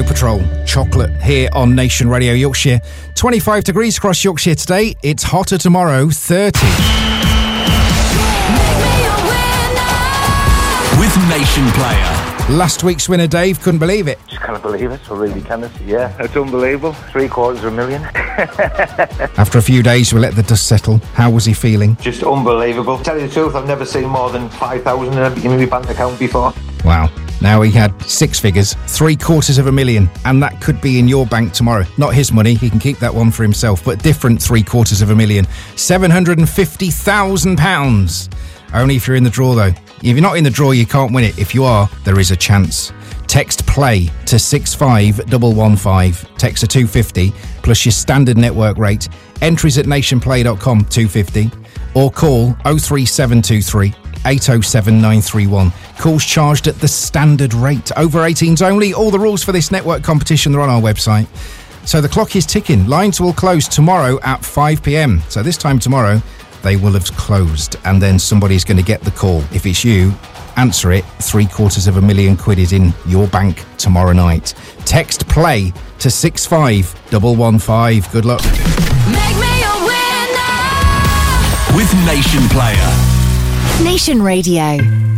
Patrol, Chocolate, here on Nation Radio Yorkshire. 25 degrees across Yorkshire today. It's hotter tomorrow, 30. With Nation Player. Last week's winner, Dave, couldn't believe it. Just can't believe it, I really can't. Yeah, it's unbelievable. $750,000. After a few days, we let the dust settle. How was he feeling? Just unbelievable. Tell you the truth, I've never seen more than 5,000 in my bank account before. Wow. Now he had six figures, $750,000, and that could be in your bank tomorrow. Not his money, he can keep that one for himself, but different $750,000. £750,000. Only if you're in the draw, though. If you're not in the draw, you can't win it. If you are, there is a chance. Text PLAY to 65115. Text to 250 plus your standard network rate. Entries at nationplay.com, 250. Or call 03723 807 931. Calls charged at the standard rate. Over 18s only. All the rules for this network competition are on our website. So the clock is ticking. Lines will close tomorrow at 5 p.m. So this time tomorrow, they will have closed, and then somebody's going to get the call. If it's you, answer it. £750,000 is in your bank tomorrow night. Text PLAY to 65115. Good luck. Make me a winner with Nation Player. Nation Radio.